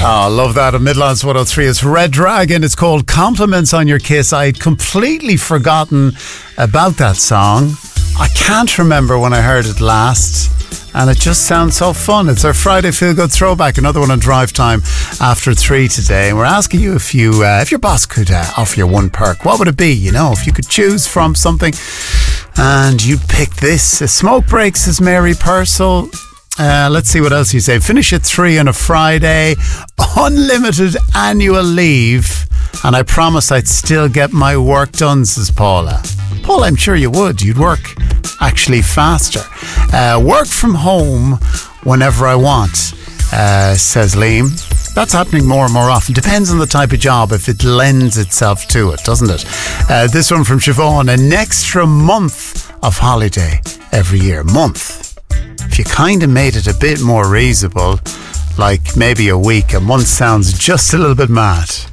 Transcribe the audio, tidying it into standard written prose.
Oh, love that. On Midlands 103, it's Red Dragon. It's called Compliments on Your Kiss. I'd completely forgotten about that song. I can't remember when I heard it last, and it just sounds so fun. It's our Friday Feel Good Throwback, another one on Drive Time after 3 today. And we're asking you if your boss could offer you one perk, what would it be? You know, if you could choose from something and you'd pick this. Smoke breaks, says Mary Purcell. Let's see what else you say. Finish at 3 on a Friday. Unlimited annual leave. And I promise I'd still get my work done, says Paula. Paul, I'm sure you would. You'd work actually faster. Work from home whenever I want, says Liam. That's happening more and more often. Depends on the type of job, if it lends itself to it, doesn't it? This one from Siobhan. An extra month of holiday every year. Month. If you kind of made it a bit more reasonable, like maybe a week, a month sounds just a little bit mad.